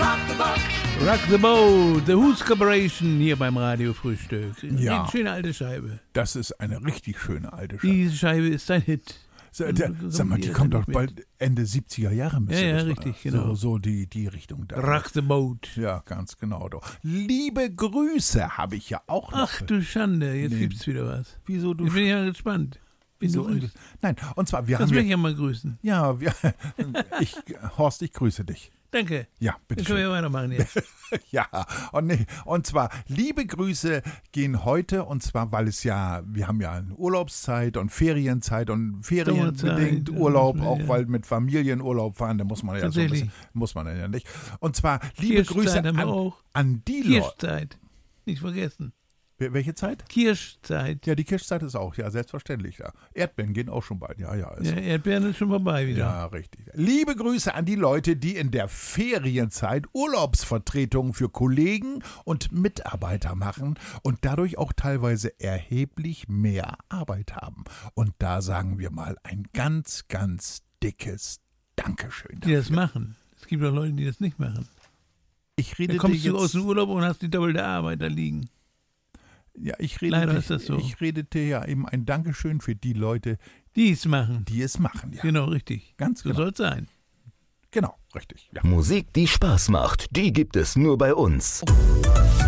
Rock the Boat, The Who's Corporation hier beim Radiofrühstück. Ja. Eine schöne alte Scheibe. Das ist eine richtig schöne alte Scheibe. Diese Scheibe ist ein Hit. Sag mal, die kommt doch bald Ende 70er Jahre. Ja, das richtig, mal. genau. So die Richtung da. Rock the Boat. Ja, ganz genau. Doch. Liebe Grüße habe ich ja auch noch. Ach du Schande, jetzt gibt's wieder was. Wieso du? Ich bin ja gespannt. Wieso? Nein, und zwar, wir Kannst haben mich ja mal grüßen. Ja, Horst, ich grüße dich. Danke. Ja, bitte Dann können wir schön. ja weitermachen jetzt. Ja, und zwar, liebe Grüße gehen heute, und zwar, weil wir haben ja eine Urlaubszeit und Ferienzeit und ferienbedingt Sommerzeit, Urlaub, ja. auch weil mit Familienurlaub fahren, da muss man ja so ein Tatsächlich. bisschen, muss man ja nicht. Und zwar, liebe Grüße Kirschzeit haben wir auch. an die Leute. Kirschzeit. Nicht vergessen. Welche Zeit? Kirschzeit. Ja, die Kirschzeit ist auch, ja, selbstverständlich. Ja. Erdbeeren gehen auch schon bald, ja. Ja, Erdbeeren ist schon vorbei wieder. Ja, richtig. Liebe Grüße an die Leute, die in der Ferienzeit Urlaubsvertretungen für Kollegen und Mitarbeiter machen und dadurch auch teilweise erheblich mehr Arbeit haben. Und da sagen wir mal ein ganz, ganz dickes Dankeschön Die dafür. das machen. Es gibt auch Leute, die das nicht machen. Ich Da redete kommst du jetzt, aus dem Urlaub und hast die doppelte Arbeit da liegen. ja, Leider ist das so. Ich redete ja eben ein Dankeschön für die Leute, Die es machen. die es machen. Ja. Genau, richtig. Ganz So genau. soll es sein. Genau, richtig. Ja. Musik, die Spaß macht, die gibt es nur bei uns.